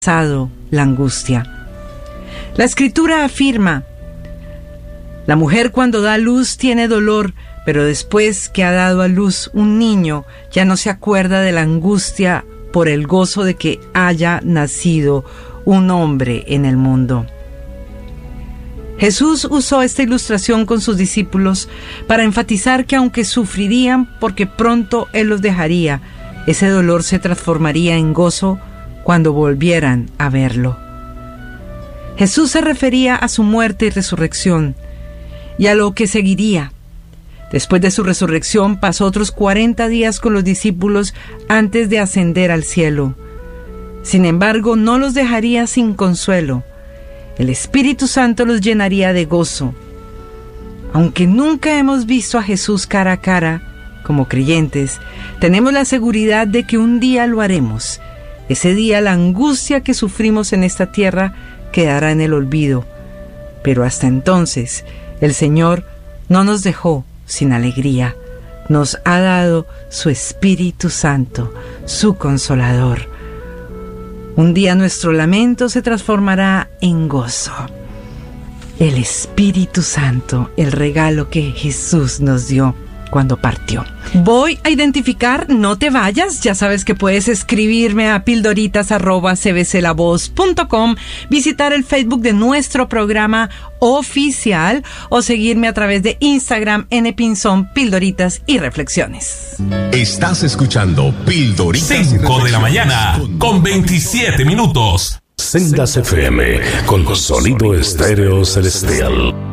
la angustia. La Escritura afirma: la mujer cuando da luz tiene dolor, pero después que ha dado a luz un niño, ya no se acuerda de la angustia por el gozo de que haya nacido un hombre en el mundo. Jesús usó esta ilustración con sus discípulos para enfatizar que aunque sufrirían porque pronto Él los dejaría, ese dolor se transformaría en gozo cuando volvieran a verlo. Jesús se refería a su muerte y resurrección y a lo que seguiría. Después de su resurrección pasó otros 40 días con los discípulos antes de ascender al cielo. Sin embargo, no los dejaría sin consuelo. El Espíritu Santo los llenaría de gozo. Aunque nunca hemos visto a Jesús cara a cara, como creyentes, tenemos la seguridad de que un día lo haremos. Ese día la angustia que sufrimos en esta tierra quedará en el olvido. Pero hasta entonces, el Señor no nos dejó sin alegría. Nos ha dado su Espíritu Santo, su Consolador. Un día nuestro lamento se transformará en gozo. El Espíritu Santo, el regalo que Jesús nos dio cuando partió. Voy a identificar, no te vayas, ya sabes que puedes escribirme a pildoritas@cbclavoz.com, visitar el Facebook de nuestro programa oficial o seguirme a través de Instagram Pinzón, Pildoritas y Reflexiones. Estás escuchando Pildoritas 5 de la mañana con 27 minutos. Sendas FM con sonido estéreo celestial.